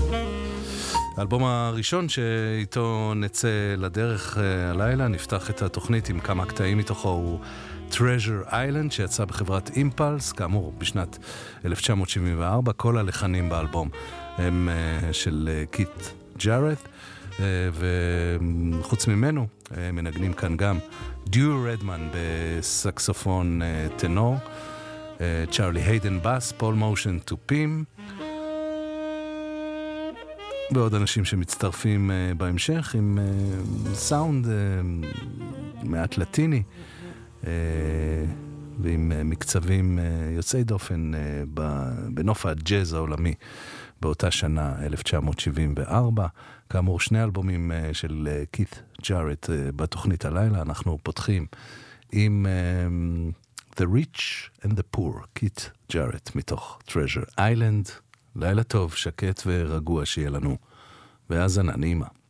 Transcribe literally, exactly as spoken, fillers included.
האלבום הראשון שאיתו נצא לדרך הלילה, נפתח את התוכנית עם כמה קטעים מתוכו, הוא Treasure Island שיצא בחברת אימפלס, כאמור בשנת אלף תשע מאות שבעים וארבע. כל הלחנים באלבום הם של קית' ג'ארת, וחוץ ממנו מנגנים כאן גם דיו רדמן בסקסופון טנור, צ'ארלי היידן בס, פול מושן טופים, ועוד אנשים שמצטרפים uh, בהמשך עם uh, סאונד uh, מעט לטיני uh, ועם uh, מקצבים uh, יוצאי דופן uh, בנוף הג'אז העולמי באותה שנה אלף תשע מאות שבעים וארבע. כאמור שני אלבומים uh, של uh, קית' ג'ארת uh, בתוכנית הלילה. אנחנו פותחים עם uh, The Rich and the Poor, קית' ג'ארת מתוך Treasure Island. לילה טוב, שקט ורגוע שיהיה לנו, והאזנה נעימה.